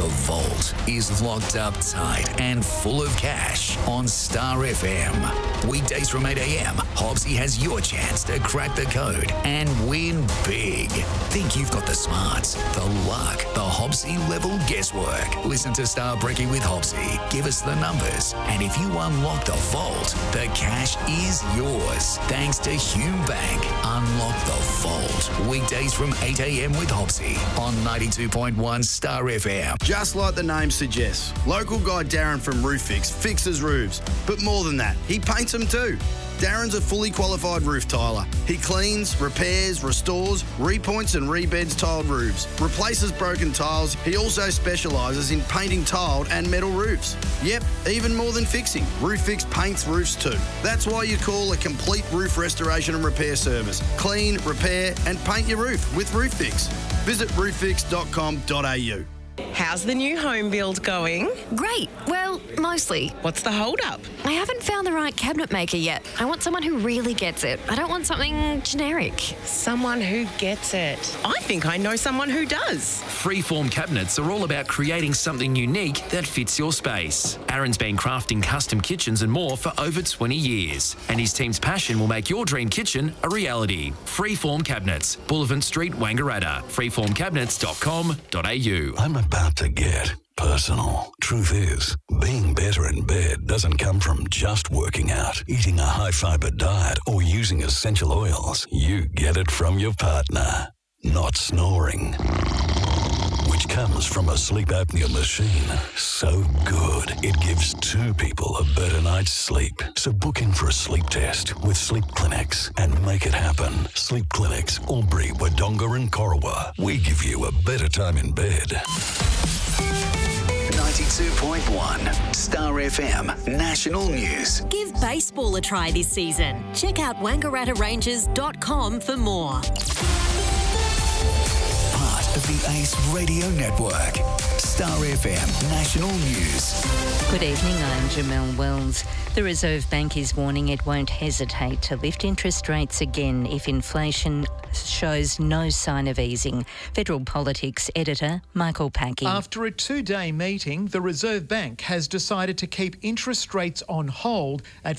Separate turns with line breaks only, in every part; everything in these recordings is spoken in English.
vault is locked up tight and full of cash on Star FM. Weekdays from 8 a.m, Hobbsy has your chance to crack the code and win big. Think you've got the smarts, the luck, the Hobbsy level guesswork? Listen to Star Brekkie with Hobbsy. Give us the numbers, and if you unlock the vault, the cash is yours. Thanks to Hume Bank. Unlock the vault. Weekdays from 8 a.m. with Hobbsy on 92.1 Star FM.
Just like the name suggests, local guy Darren from Roofix fixes roofs. But more than that, he paints them too. Darren's a fully qualified roof tiler. He cleans, repairs, restores, repoints and rebeds tiled roofs, replaces broken tiles. He also specialises in painting tiled and metal roofs. Yep, even more than fixing, Roofix paints roofs too. That's why you call a complete roof restoration and repair service. Clean, repair and paint your roof with Roofix. Visit roofix.com.au.
How's the new home build going?
Great. Well, mostly.
What's the hold-up?
I haven't found the right cabinet maker yet. I want someone who really gets it. I don't want something generic.
Someone who gets it. I think I know someone who does.
Freeform cabinets are all about creating something unique that fits your space. Aaron's been crafting custom kitchens and more for over 20 years, and his team's passion will make your dream kitchen a reality. Freeform Cabinets, Bullivant Street, Wangaratta. freeformcabinets.com.au.
I'm about to get personal. Truth is, being better in bed doesn't come from just working out, eating a high-fiber diet, or using essential oils. You get it from your partner. Not snoring, which comes from a sleep apnea machine so good it gives two people a better night's sleep. So book in for a sleep test with Sleep Clinics and make it happen. Sleep Clinics, Albury, Wodonga and Corowa. We give you a better time in bed.
92.1 Star FM National News.
Give baseball a try this season. Check out wangarattaranges.com for more.
Part of the Ace Radio Network. Star FM National News.
Good evening, I'm Jamelle Wells. The Reserve Bank is warning it won't hesitate to lift interest rates again if inflation shows no sign of easing. Federal Politics editor Michael Packy.
After a two-day meeting, the Reserve Bank has decided to keep interest rates on hold at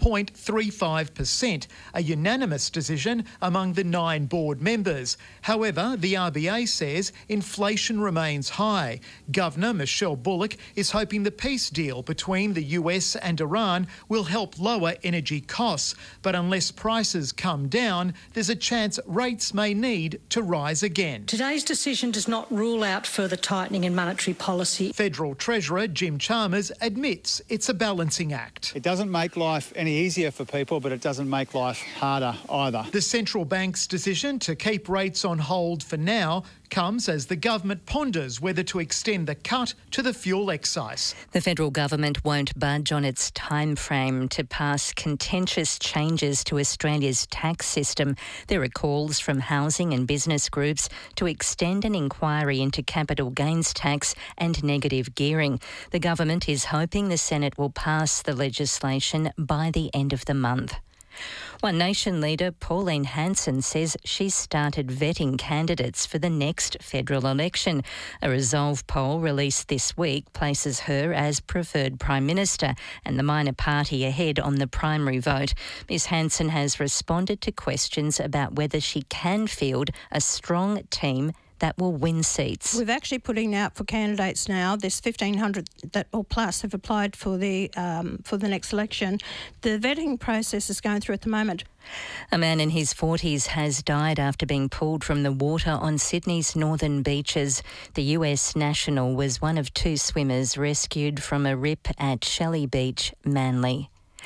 4.35%, a unanimous decision among the 9 board members. However, the RBA says inflation remains high. Governor Michelle Bullock is hoping the peace deal between the US and Iran will help lower energy costs. But unless prices come down, there's a chance rates may need to rise again.
Today's decision does not rule out further tightening in monetary policy.
Federal Treasurer Jim Chalmers admits it's a balancing act.
It doesn't make life any easier for people, but it doesn't make life harder either.
The central bank's decision to keep rates on hold for now comes as the government ponders whether to extend the cut to the fuel excise.
The federal government won't budge on its time frame to pass contentious changes to Australia's tax system. There are calls from housing and business groups to extend an inquiry into capital gains tax and negative gearing. The government is hoping the Senate will pass the legislation by the end of the month. One Nation leader Pauline Hanson says she's started vetting candidates for the next federal election. A Resolve poll released this week places her as preferred Prime Minister and the minor party ahead on the primary vote. Ms Hanson has responded to questions about whether she can field a strong team that will win seats.
We're actually putting out for candidates now. There's 1,500 that or plus have applied for the next election. The vetting process is going through at the moment.
A man in his 40s has died after being pulled from the water on Sydney's northern beaches. The US national was one of 2 swimmers rescued from a rip at Shelley Beach, Manly.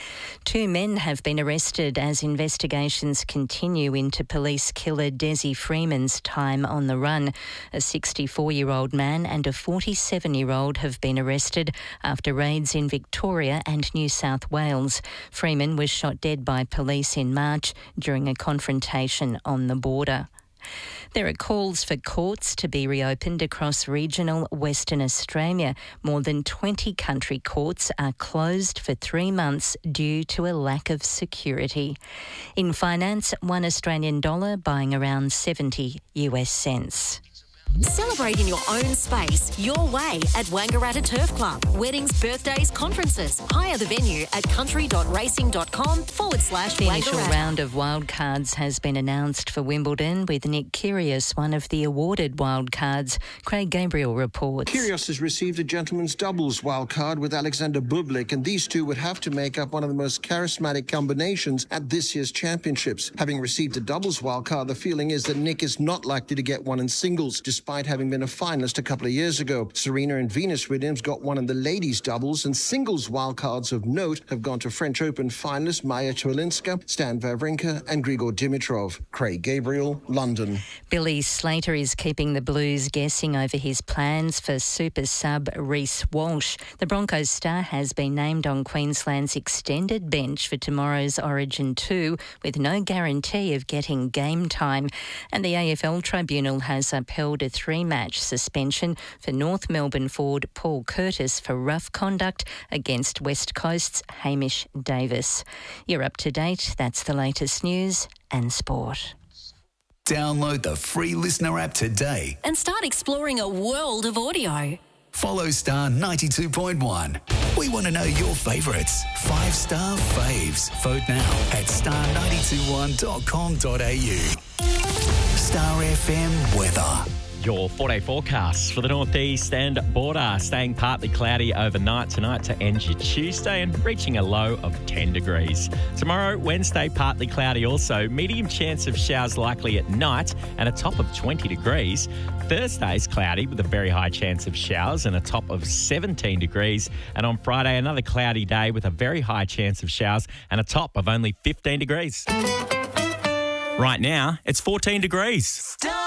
2 men have been arrested as investigations continue into police killer Desi Freeman's time on the run. A 64-year-old man and a 47-year-old have been arrested after raids in Victoria and New South Wales. Freeman was shot dead by police in March during a confrontation on the border. There are calls for courts to be reopened across regional Western Australia. More than 20 country courts are closed for 3 months due to a lack of security. In finance, $1 Australian dollar buying around 70 US cents.
Celebrate in your own space, your way at Wangaratta Turf Club. Weddings, birthdays, conferences. Hire the venue at country.racing.com/Wangaratta.
The initial round of wildcards has been announced for Wimbledon, with Nick Kyrgios one of the awarded wildcards. Craig Gabriel reports.
Kyrgios has received a gentleman's doubles wildcard with Alexander Bublik, and these two would have to make up one of the most charismatic combinations at this year's championships. Having received a doubles wildcard, the feeling is that Nick is not likely to get one in singles, despite having been a finalist a couple of years ago. Serena and Venus Williams got one in the ladies' doubles, and singles wildcards of note have gone to French Open finalists Maya Chwelinska, Stan Wawrinka and Grigor Dimitrov. Craig Gabriel, London.
Billy Slater is keeping the Blues guessing over his plans for super sub Reece Walsh. The Broncos star has been named on Queensland's extended bench for tomorrow's Origin 2, with no guarantee of getting game time. And the AFL Tribunal has upheld a 3-match suspension for North Melbourne forward Paul Curtis for rough conduct against West Coast's Hamish Davis. You're up to date. That's the latest news and sport.
Download the free Listener app today
And start exploring a world of audio.
Follow Star 92.1. We want to know your favourites. 5-star faves. Vote now at star921.com.au. Star FM weather.
Your 4-day forecasts for the northeast and border, staying partly cloudy overnight tonight to end your Tuesday and reaching a low of 10 degrees. Tomorrow, Wednesday, partly cloudy also, medium chance of showers likely at night and a top of 20 degrees. Thursday's cloudy with a very high chance of showers and a top of 17 degrees. And on Friday, another cloudy day with a very high chance of showers and a top of only 15 degrees. Right now, it's 14 degrees.
Star